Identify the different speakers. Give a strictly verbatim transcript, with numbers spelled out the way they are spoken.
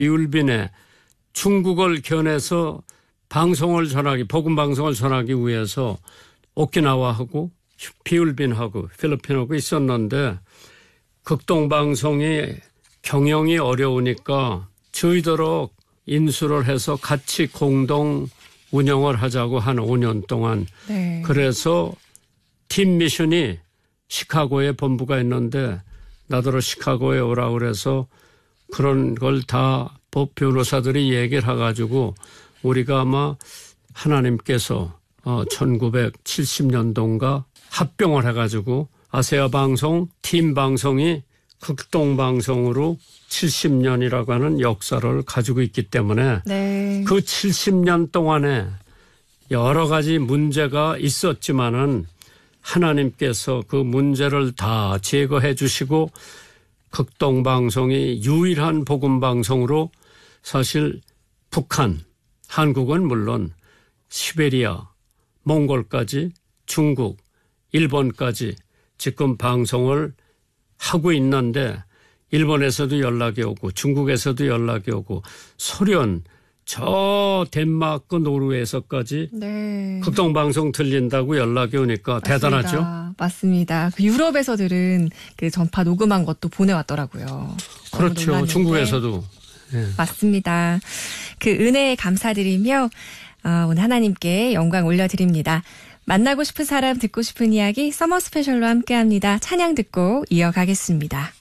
Speaker 1: 이울빈의 중국을 견해서 방송을 전하기, 복음 방송을 전하기 위해서 오키나와하고 비울빈하고 필리핀하고 있었는데 극동방송이 경영이 어려우니까 저희도록 인수를 해서 같이 공동 운영을 하자고 한 오 년 동안. 네. 그래서 팀 미션이 시카고에 본부가 있는데 나더러 시카고에 오라고 그래서 그런 걸 다 법 변호사들이 얘기를 해가지고 우리가 아마 하나님께서 천구백칠십 년도인가 합병을 해가지고 아세아 방송, 팀 방송이 극동 방송으로 칠십 년이라고 하는 역사를 가지고 있기 때문에 네. 그 칠십 년 동안에 여러 가지 문제가 있었지만은 하나님께서 그 문제를 다 제거해 주시고 극동 방송이 유일한 복음 방송으로 사실 북한, 한국은 물론 시베리아, 몽골까지 중국, 일본까지 지금 방송을 하고 있는데 일본에서도 연락이 오고 중국에서도 연락이 오고 소련, 저 덴마크, 노르웨이에서까지 네. 극동방송 들린다고 연락이 오니까 맞습니다. 대단하죠?
Speaker 2: 맞습니다. 그 유럽에서들은 그 전파 녹음한 것도 보내왔더라고요.
Speaker 1: 그렇죠. 중국에서도. 네.
Speaker 2: 맞습니다. 그 은혜에 감사드리며 어, 오늘 하나님께 영광 올려드립니다. 만나고 싶은 사람, 듣고 싶은 이야기 서머 스페셜로 함께합니다. 찬양 듣고 이어가겠습니다.